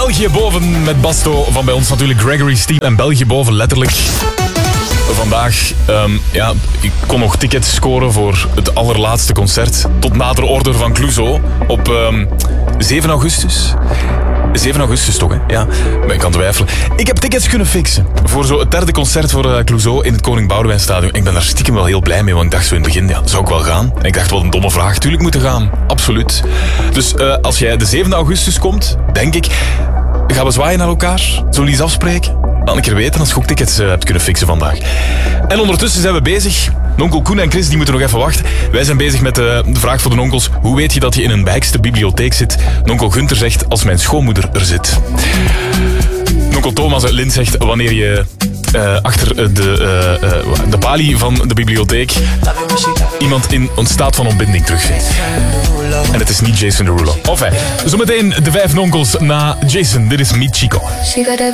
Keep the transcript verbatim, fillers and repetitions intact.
België boven met Basto van bij ons natuurlijk Gregory's team. En België boven letterlijk. Vandaag, um, ja, ik kon nog tickets scoren voor het allerlaatste concert. Tot nader order van Clouseau op um, zeven augustus. zeven augustus toch, hè? Ja, maar ik kan twijfelen. Ik heb tickets kunnen fixen voor zo het derde concert voor uh, Clouseau in het Koning Boudewijnstadion. Ik ben daar stiekem wel heel blij mee, want ik dacht zo in het begin, ja, zou ik wel gaan? En ik dacht, wat een domme vraag. Tuurlijk moeten gaan, absoluut. Dus uh, als jij de zevende augustus komt, denk ik, gaan we zwaaien naar elkaar? Zullen we iets afspreken? Dan een keer weten als je ook tickets uh, hebt kunnen fixen vandaag. En ondertussen zijn we bezig. Onkel Koen en Chris die moeten nog even wachten. Wij zijn bezig met de, de vraag voor de onkels. Hoe weet je dat je in een bijkste bibliotheek zit? Onkel Gunther zegt, als mijn schoonmoeder er zit. Onkel Thomas uit Lint zegt, wanneer je uh, achter de, uh, uh, de balie van de bibliotheek iemand in een staat van ontbinding terugvindt. En het is niet Jason Derulo. Enfin, zometeen de vijf onkels na Jason. Dit is Meet Chico.